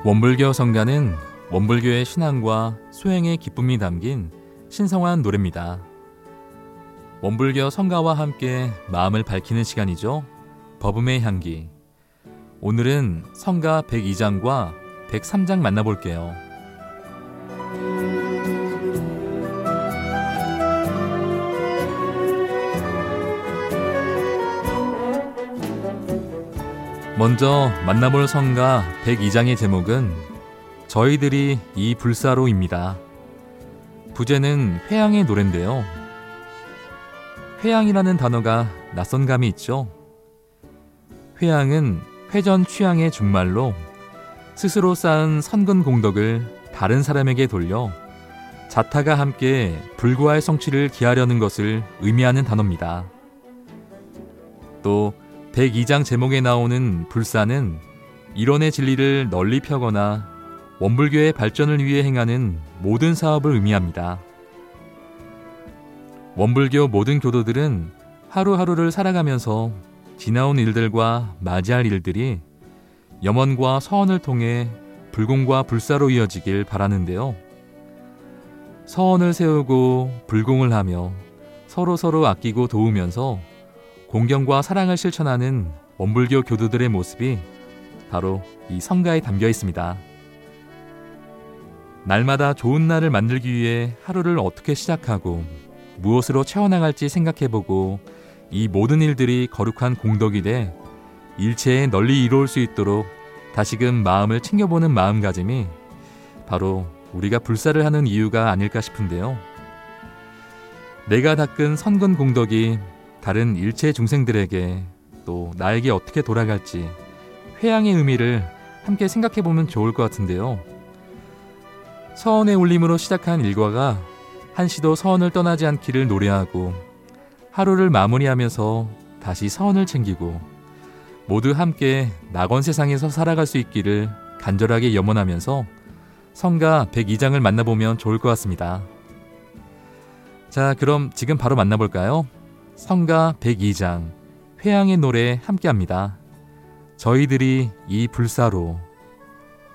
원불교 성가는 원불교의 신앙과 수행의 기쁨이 담긴 신성한 노래입니다. 원불교 성가와 함께 마음을 밝히는 시간이죠. 법음의 향기. 오늘은 성가 102장과 103장 만나볼게요. 먼저 만나볼 성가 102장의 제목은 저희들이 이 불사로입니다. 부제는 회향의 노래인데요. 회향이라는 단어가 낯선 감이 있죠. 회향은 회전 취향의 준말로 스스로 쌓은 선근 공덕을 다른 사람에게 돌려 자타가 함께 불구할 성취를 기하려는 것을 의미하는 단어입니다. 또 102장 제목에 나오는 불사는 일원의 진리를 널리 펴거나 원불교의 발전을 위해 행하는 모든 사업을 의미합니다. 원불교 모든 교도들은 하루하루를 살아가면서 지나온 일들과 맞이할 일들이 염원과 서원을 통해 불공과 불사로 이어지길 바라는데요. 서원을 세우고 불공을 하며 서로 아끼고 도우면서 공경과 사랑을 실천하는 원불교 교도들의 모습이 바로 이 성가에 담겨 있습니다. 날마다 좋은 날을 만들기 위해 하루를 어떻게 시작하고 무엇으로 채워나갈지 생각해보고 이 모든 일들이 거룩한 공덕이 돼 일체에 널리 이루어질 수 있도록 다시금 마음을 챙겨보는 마음가짐이 바로 우리가 불사를 하는 이유가 아닐까 싶은데요. 내가 닦은 선근 공덕이 다른 일체 중생들에게 또 나에게 어떻게 돌아갈지 회향의 의미를 함께 생각해보면 좋을 것 같은데요. 서원의 울림으로 시작한 일과가 한시도 서원을 떠나지 않기를 노래하고 하루를 마무리하면서 다시 서원을 챙기고 모두 함께 낙원 세상에서 살아갈 수 있기를 간절하게 염원하면서 성가 102장을 만나보면 좋을 것 같습니다. 자, 그럼 지금 바로 만나볼까요? 성가 102장 회향의 노래 함께합니다. 저희들이 이 불사로.